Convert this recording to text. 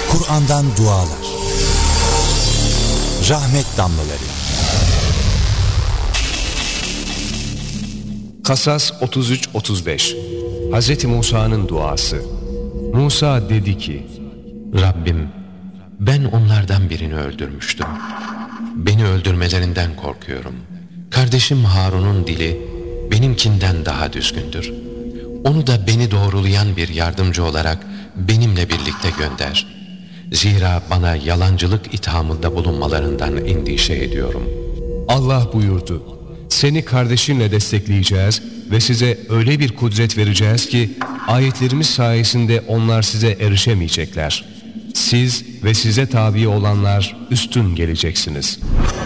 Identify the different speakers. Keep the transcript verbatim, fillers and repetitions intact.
Speaker 1: Kur'an'dan dualar, rahmet damlaları.
Speaker 2: Kasas otuz üç otuz beş. Hazreti Musa'nın duası. Musa dedi ki:
Speaker 3: Rabbim, ben onlardan birini öldürmüştüm. Beni öldürmelerinden korkuyorum. Kardeşim Harun'un dili benimkinden daha düzgündür. Onu da beni doğrulayan bir yardımcı olarak benimle birlikte gönder. Zira bana yalancılık ithamında bulunmalarından endişe ediyorum.
Speaker 2: Allah buyurdu: seni kardeşinle destekleyeceğiz ve size öyle bir kudret vereceğiz ki ayetlerimiz sayesinde onlar size erişemeyecekler. Siz ve size tabi olanlar üstün geleceksiniz.